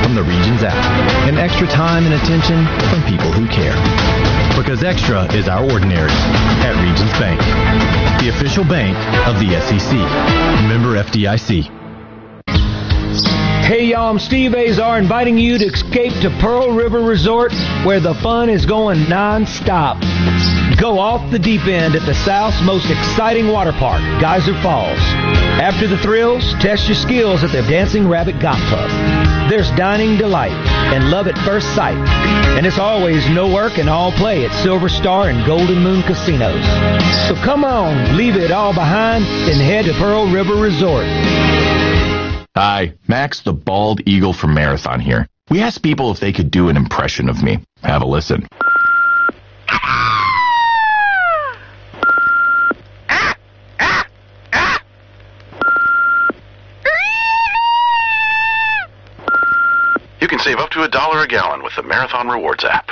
from the Regions app, and extra time and attention from people who care. Because extra is our ordinary at Regions Bank, the official bank of the SEC. Member FDIC. Hey y'all, I'm Steve Azar inviting you to escape to Pearl River Resort where the fun is going non-stop. Go off the deep end at the South's most exciting water park, Geyser Falls. After the thrills, test your skills at the Dancing Rabbit Golf Club. There's dining delight and love at first sight. And it's always no work and all play at Silver Star and Golden Moon Casinos. So come on, leave it all behind and head to Pearl River Resort. Hi, Max the Bald Eagle from Marathon here. We asked people if they could do an impression of me. Have a listen. You can save up to $1 a gallon with the Marathon Rewards app.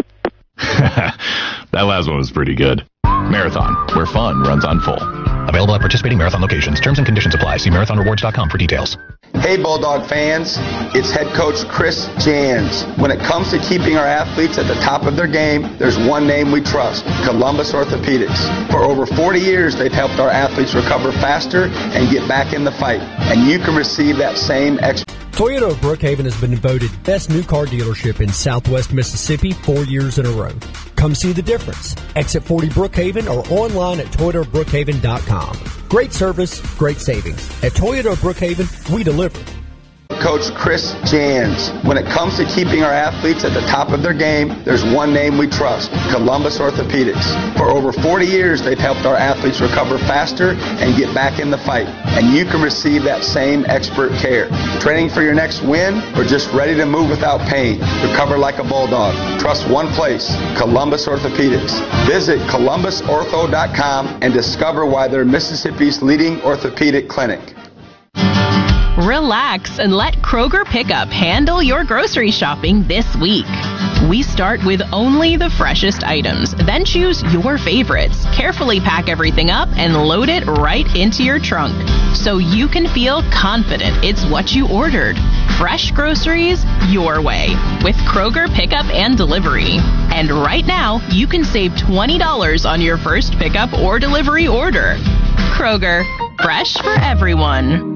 That last one was pretty good. Marathon, where fun runs on full. Available at participating Marathon locations. Terms and conditions apply. See marathonrewards.com for details. Hey Bulldog fans, it's head coach Chris Jans. When it comes to keeping our athletes at the top of their game, there's one name we trust, Columbus Orthopedics. For over 40 years, they've helped our athletes recover faster and get back in the fight. And you can receive that same Toyota of Brookhaven has been voted best new car dealership in Southwest Mississippi 4 years in a row. Come see the difference. Exit 40 Brookhaven or online at ToyotaBrookhaven.com. Great service, great savings. At Toyota of Brookhaven, we deliver. Coach Chris Jans. When it comes to keeping our athletes at the top of their game, there's one name we trust, Columbus Orthopedics. For over 40 years, they've helped our athletes recover faster and get back in the fight. And you can receive that same expert care. Training for your next win or just ready to move without pain? Recover like a bulldog. Trust one place, Columbus Orthopedics. Visit columbusortho.com and discover why they're Mississippi's leading orthopedic clinic. Relax and let Kroger Pickup handle your grocery shopping this week. We start with only the freshest items, then choose your favorites, carefully pack everything up, and load it right into your trunk so you can feel confident it's what you ordered. Fresh groceries your way with Kroger Pickup and Delivery. And right now, you can save $20 on your first pickup or delivery order. Kroger, fresh for everyone.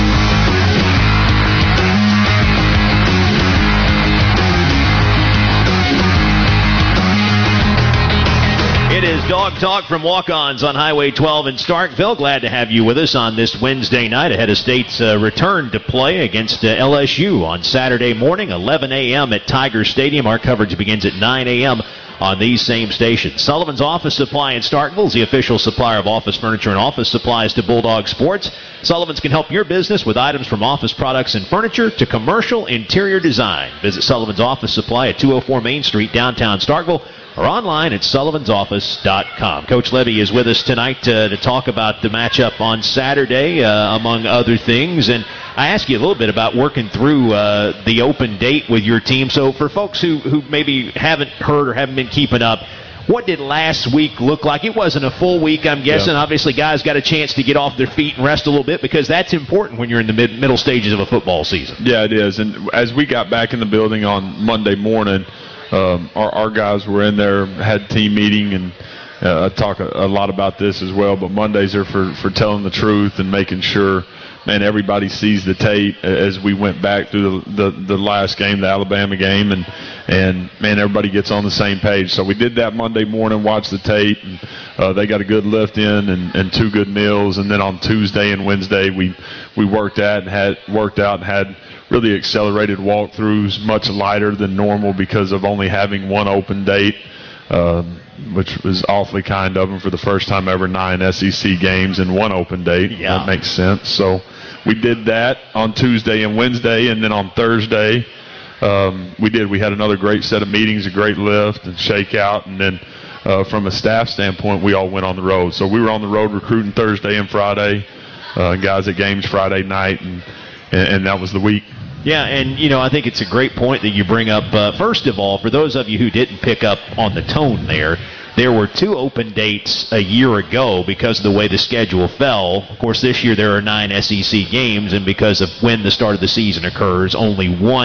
It is Dog Talk from Walk-Ons on Highway 12 in Starkville. Glad to have you with us on this Wednesday night ahead of State's return to play against LSU on Saturday morning, 11 a.m. at Tiger Stadium. Our coverage begins at 9 a.m. on these same stations. Sullivan's Office Supply in Starkville is the official supplier of office furniture and office supplies to Bulldog Sports. Sullivan's can help your business with items from office products and furniture to commercial interior design. Visit Sullivan's Office Supply at 204 Main Street, downtown Starkville, or online at sullivansoffice.com. Coach Levy is with us tonight to talk about the matchup on Saturday, among other things. And I asked you a little bit about working through the open date with your team. So for folks who maybe haven't heard or haven't been keeping up, what did last week look like? It wasn't a full week, I'm guessing. Yeah. Obviously, guys got a chance to get off their feet and rest a little bit because that's important when you're in the middle stages of a football season. Yeah, it is. And as we got back in the building on Monday morning, our guys were in there, had team meeting, and I talk a lot about this as well, but Mondays are for telling the truth and making sure, man, everybody sees the tape as we went back through the last game, the Alabama game, and man, everybody gets on the same page. So we did that Monday morning, watched the tape, and they got a good lift in and two good meals, and then on Tuesday and Wednesday we worked out and had really accelerated walkthroughs, much lighter than normal because of only having one open date, which was awfully kind of them for the first time ever, 9 SEC games in one open date. Yeah. That makes sense. So we did that on Tuesday and Wednesday, and then on Thursday we had another great set of meetings, a great lift and shakeout, and then from a staff standpoint, we all went on the road. So we were on the road recruiting Thursday and Friday, guys at games Friday night, and that was the week. Yeah, and, I think it's a great point that you bring up. First of all, for those of you who didn't pick up on the tone there were 2 open dates a year ago because of the way the schedule fell. Of course, this year there are 9 SEC games, and because of when the start of the season occurs, only one